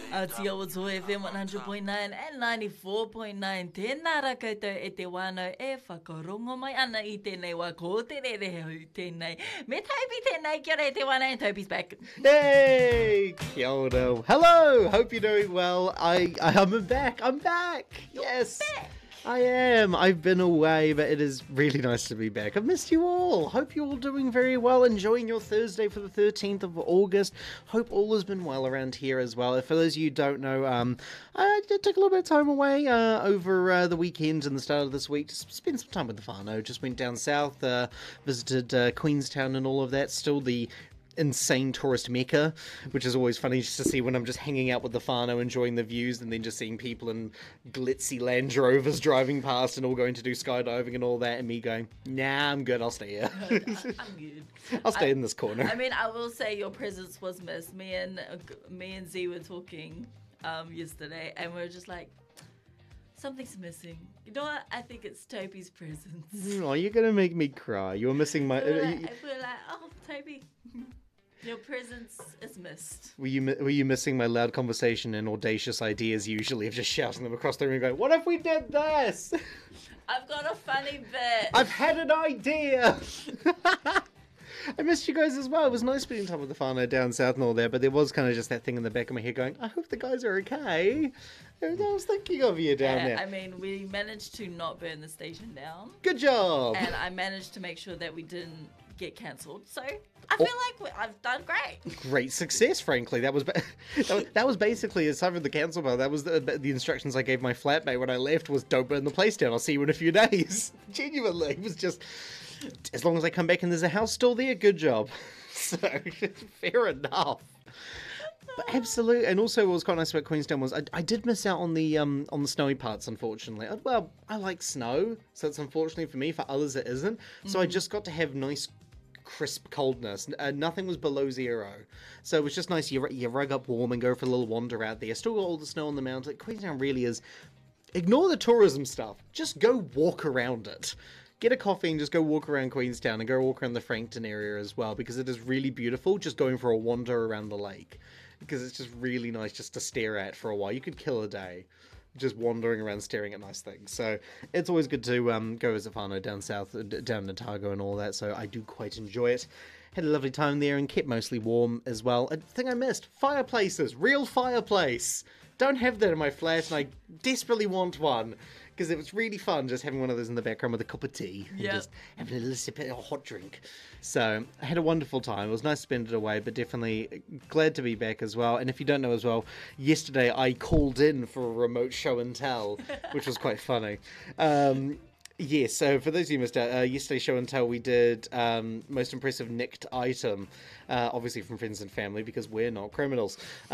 Aotearoa FM 100.9 and 94.9. Tēnā ra koutou e te wānau e whakarongo mai ana I tēnei wā ko te rereho tēnei. Me Toby tēnei, kia ora e te wānau, and Toby's back. Hey, kia ora. Hello, hope you're doing well. I'm back. Yes. Back. I am. I've been away, but it is really nice to be back. I've missed you all. Hope you're all doing very well, enjoying your Thursday for the 13th of August. Hope all has been well around here as well. For those of you who don't know, I did take a little bit of time away over the weekend and the start of this week to spend some time with the whānau. Just went down south, visited Queenstown and all of that. Still the insane tourist mecca, which is always funny just to see when I'm just hanging out with the whānau, enjoying the views, and then just seeing people in glitzy Land Rovers driving past and all going to do skydiving and all that, and me going, nah, I'm good, I'll stay here. I'm good. I'll stay in this corner. I mean, I will say your presence was missed. Me and Z were talking yesterday, and we were just like, something's missing. You know what? I think it's Toby's presence. Oh, you're gonna make me cry. You're missing my... We're like, oh, Toby, your presence is missed. Were you missing my loud conversation and audacious ideas usually of just shouting them across the room going, what if we did this? I've got a funny bit. I've had an idea! I missed you guys as well. It was nice spending time with the whānau down south and all that, but there was kind of just that thing in the back of my head going, I hope the guys are okay. I was thinking of you down there. I mean, we managed to not burn the station down. Good job! And I managed to make sure that we didn't get cancelled. So I feel like I've done great. Great success, frankly. That was basically, aside from the cancel part, that was the instructions I gave my flatmate when I left was don't burn the place down. I'll see you in a few days. Genuinely. It was just... as long as I come back and there's a house still there, good job. So, fair enough. But absolutely, and also what was quite nice about Queenstown was I did miss out on the snowy parts, unfortunately. Well, I like snow, so it's unfortunately for me. For others, it isn't. So I just got to have nice, crisp coldness. Nothing was below 0. So it was just nice. You rug up warm and go for a little wander out there. Still got all the snow on the mountain. Queenstown really is... ignore the tourism stuff. Just go walk around it. Get a coffee and just go walk around Queenstown and go walk around the Frankton area as well, because it is really beautiful just going for a wander around the lake. Because it's just really nice just to stare at for a while. You could kill a day just wandering around staring at nice things. So it's always good to go visit whānau down south, down in Otago and all that, so I do quite enjoy it. Had a lovely time there and kept mostly warm as well. A thing I missed, fireplaces, real fireplace. Don't have that in my flat and I desperately want one. Because it was really fun just having one of those in the background with a cup of tea and just having a little sip of a hot drink. So I had a wonderful time. It was nice to spend it away, but definitely glad to be back as well. And if you don't know as well, yesterday I called in for a remote show and tell, which was quite funny. Yes, so for those of you who missed out, yesterday's show and tell we did most impressive nicked item, obviously from friends and family because we're not criminals.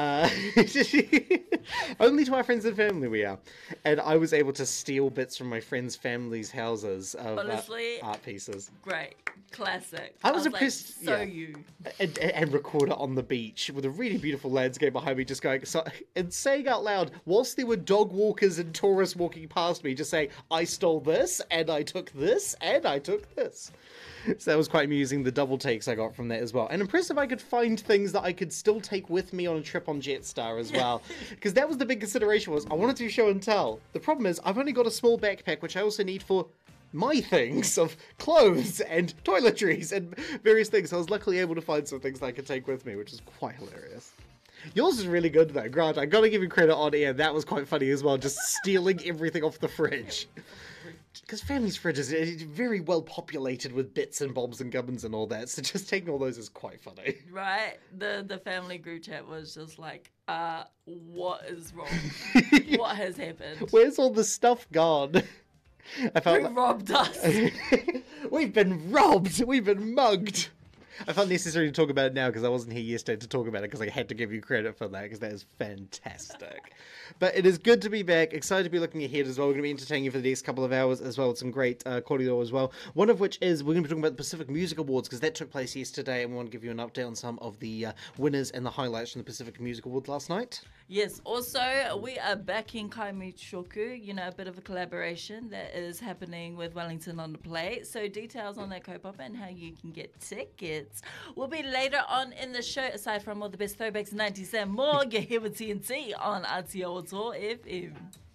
Only to our friends and family we are. And I was able to steal bits from my friends' families' houses of Honestly, art pieces. Great. Classic. I was impressed. Like, so you. And record it on the beach with a really beautiful landscape behind me, just going, and saying out loud, whilst there were dog walkers and tourists walking past me, just saying, I stole this, and I took this, and I took this. So that was quite amusing, the double takes I got from that as well. And impressive I could find things that I could still take with me on a trip on Jetstar as well. Because that was the big consideration, was I wanted to show and tell. The problem is, I've only got a small backpack, which I also need for my things of clothes and toiletries and various things. So I was luckily able to find some things that I could take with me, which is quite hilarious. Yours is really good though, Grant. I gotta give you credit on air. That was quite funny as well, just stealing everything off the fridge. Because family's fridge is very well populated with bits and bobs and gubbins and all that, so just taking all those is quite funny. Right? The family group chat was just like, what is wrong? What has happened? Where's all the stuff gone? Who robbed us? We've been robbed! We've been mugged! I felt necessary to talk about it now because I wasn't here yesterday to talk about it because I had to give you credit for that because that is fantastic. But it is good to be back. Excited to be looking ahead as well. We're going to be entertaining you for the next couple of hours as well with some great cordial as well. One of which is we're going to be talking about the Pacific Music Awards because that took place yesterday and we want to give you an update on some of the winners and the highlights from the Pacific Music Awards last night. Yes, also we are backing Kaimuchoku, a bit of a collaboration that is happening with Wellington on the Plate. So details on that kaupapa and how you can get tickets hits. We'll be later on in the show, aside from all the best throwbacks 90s and more, you're here with TNT on Aotearoa FM.